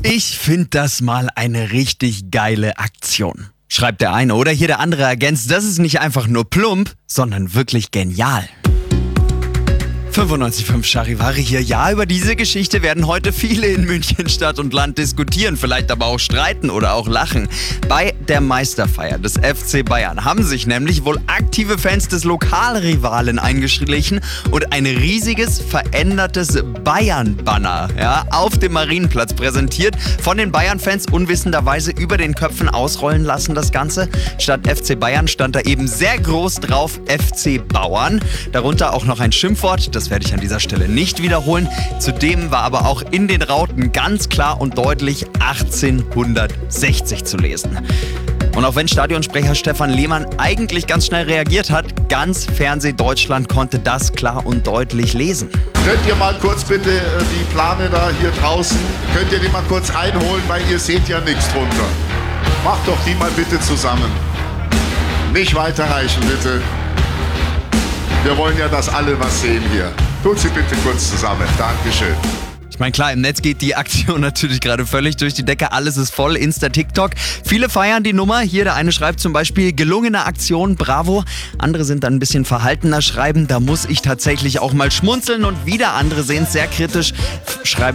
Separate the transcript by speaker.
Speaker 1: Ich finde das mal eine richtig geile Aktion. Schreibt der eine oder hier der andere ergänzt, das ist nicht einfach nur plump, sondern wirklich genial. 95.5 Charivari hier. Ja, über diese Geschichte werden heute viele in München Stadt und Land diskutieren, vielleicht aber auch streiten oder auch lachen. Bei der Meisterfeier des FC Bayern haben sich nämlich wohl aktive Fans des Lokalrivalen eingeschlichen und ein riesiges, verändertes Bayern-Banner auf dem Marienplatz präsentiert. Von den Bayern-Fans unwissenderweise über den Köpfen ausrollen lassen das Ganze. Statt FC Bayern stand da eben sehr groß drauf FC Bauern. Darunter auch noch ein Schimpfwort, das werde ich an dieser Stelle nicht wiederholen. Zudem war aber auch in den Rauten ganz klar und deutlich 1860 zu lesen. Und auch wenn Stadionsprecher Stefan Lehmann eigentlich ganz schnell reagiert hat, ganz Fernsehdeutschland konnte das klar und deutlich lesen.
Speaker 2: Könnt ihr mal kurz bitte die Plane da hier draußen, könnt ihr die mal kurz einholen, weil ihr seht ja nichts drunter. Macht doch die mal bitte zusammen. Nicht weiterreichen, bitte. Wir wollen ja, dass alle was sehen hier. Tut sie bitte kurz zusammen. Dankeschön.
Speaker 1: Ich meine, klar, im Netz geht die Aktion natürlich gerade völlig durch die Decke. Alles ist voll, Insta, TikTok. Viele feiern die Nummer. Hier, der eine schreibt zum Beispiel, gelungene Aktion, bravo. Andere sind dann ein bisschen verhaltener, schreiben, da muss ich tatsächlich auch mal schmunzeln. Und wieder andere sehen es sehr kritisch, schreiben,